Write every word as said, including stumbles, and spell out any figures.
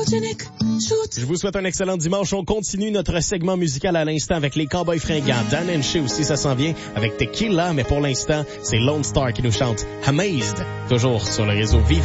Je vous souhaite un excellent dimanche. On continue notre segment musical à l'instant avec les Cowboys fringants. Dan and Shay aussi, ça s'en vient avec Tequila, mais pour l'instant, c'est Lone Star qui nous chante Amazed, toujours sur le réseau Vive.